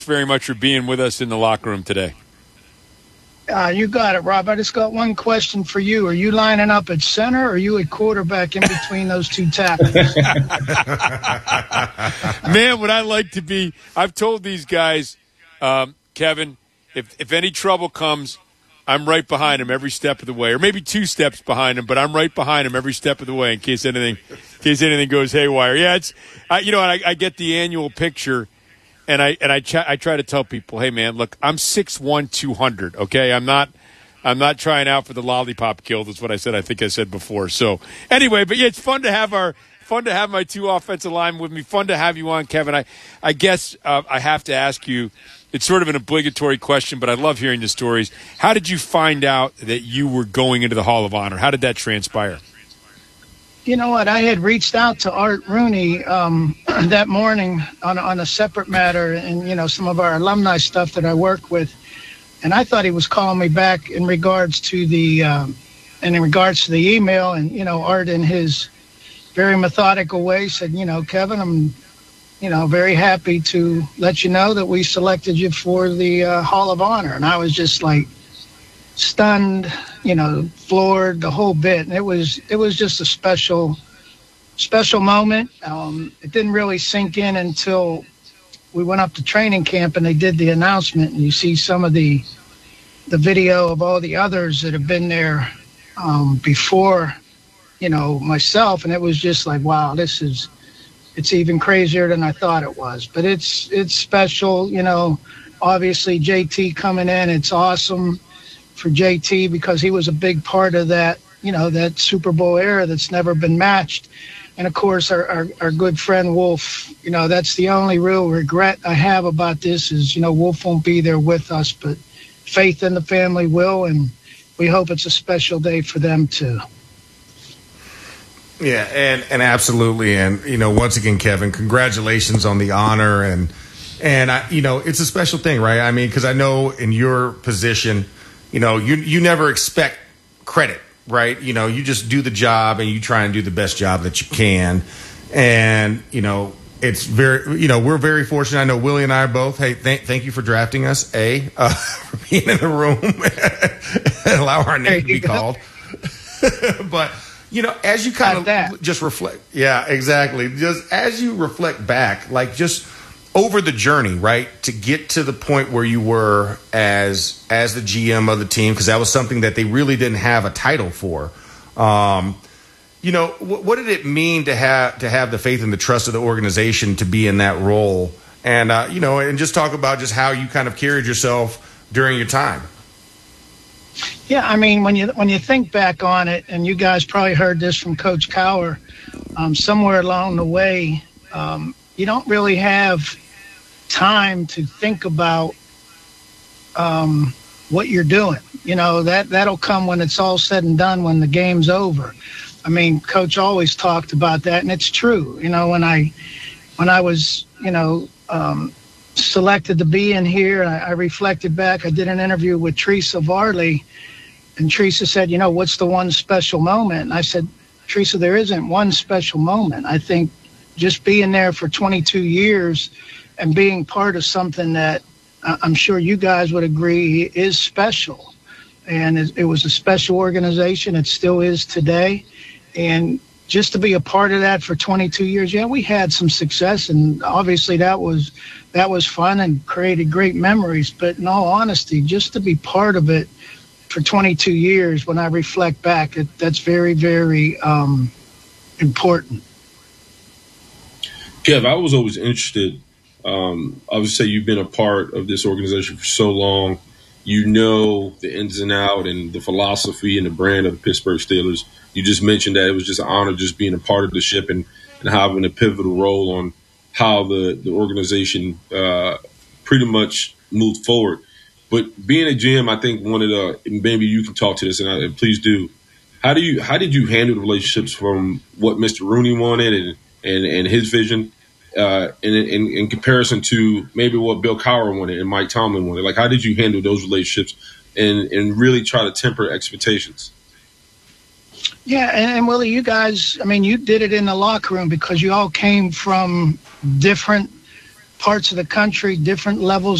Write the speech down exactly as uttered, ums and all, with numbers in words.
very much for being with us in the locker room today. Uh, you got it, Rob. I just got one question for you. Are you lining up at center or are you at quarterback in between those two tackles? Man, would I like to be – I've told these guys, um, Kevin, if, if any trouble comes, I'm right behind him every step of the way, or maybe two steps behind him, but I'm right behind him every step of the way in case anything in case anything goes haywire. Yeah, it's I, you know, I, I get the annual picture. And I and I, ch- I try to tell people, hey man, look, I'm six one, two hundred. Okay, I'm not I'm not trying out for the lollipop kill. That's what I said. I think I said before. So anyway, but yeah, it's fun to have our fun to have my two offensive linemen with me. Fun to have you on, Kevin. I I guess uh, I have to ask you. It's sort of an obligatory question, but I love hearing the stories. How did you find out that you were going into the Hall of Honor? How did that transpire? You know what? I had reached out to Art Rooney um, that morning on, on a separate matter and, you know, some of our alumni stuff that I work with. And I thought he was calling me back in regards to the um, and in regards to the email. And, you know, Art in his very methodical way said, you know, Kevin, I'm, you know, very happy to let you know that we selected you for the uh, Hall of Honor. And I was just like, stunned, you know, floored, the whole bit. And it was it was just a special, special moment. Um, it didn't really sink in until we went up to training camp and they did the announcement. And you see some of the the video of all the others that have been there um, before, you know, myself. And it was just like, wow, this is, it's even crazier than I thought it was. But it's it's special, you know. Obviously, J T coming in, it's awesome for J T because he was a big part of that, you know, that Super Bowl era that's never been matched. And, of course, our, our, our good friend Wolf, you know, that's the only real regret I have about this is, you know, Wolf won't be there with us, but faith in the family will, and we hope it's a special day for them too. Yeah, and, and absolutely. And, you know, once again, Kevin, congratulations on the honor. And, and I, you know, it's a special thing, right? I mean, because I know in your position – you know, you you never expect credit, right? You know, you just do the job and you try and do the best job that you can. And, you know, it's very, you know, we're very fortunate. I know Willie and I are both. Hey, th- thank you for drafting us, A, uh, for being in the room and allow our name to be called. But, you know, as you kind of just reflect. Yeah, exactly. Just as you reflect back, like just over the journey, right, to get to the point where you were as as the G M of the team, because that was something that they really didn't have a title for. Um, you know, what, what did it mean to have to have the faith and the trust of the organization to be in that role, and uh, you know, and just talk about just how you kind of carried yourself during your time. Yeah, I mean, when you when you think back on it, and you guys probably heard this from Coach Cowher, um, somewhere along the way, um, you don't really have time to think about um, what you're doing. You know, that, that'll come when it's all said and done, when the game's over. I mean, Coach always talked about that, and it's true. You know, when I when I was, you know, um, selected to be in here, I, I reflected back. I did an interview with Teresa Varley, and Teresa said, you know, what's the one special moment? And I said, Teresa, there isn't one special moment. I think just being there for twenty-two years and being part of something that I'm sure you guys would agree is special. And it was a special organization. It still is today. And just to be a part of that for twenty-two years, yeah, we had some success. And obviously that was that was fun and created great memories. But in all honesty, just to be part of it for twenty-two years, when I reflect back, it, that's very, very um, important. Kev, I was always interested. Um, obviously, you've been a part of this organization for so long. You know the ins and out and the philosophy and the brand of the Pittsburgh Steelers. You just mentioned that it was just an honor just being a part of the ship and, and having a pivotal role on how the, the organization uh, pretty much moved forward. But being a G M, I think one of the – maybe you can talk to this, and, I, and please do. How do you how did you handle the relationships from what Mister Rooney wanted and, and, and his vision – Uh, in, in, in comparison to maybe what Bill Cowher wanted and Mike Tomlin wanted? Like, how did you handle those relationships and, and really try to temper expectations? Yeah, and, and Willie, you guys, I mean, you did it in the locker room because you all came from different parts of the country, different levels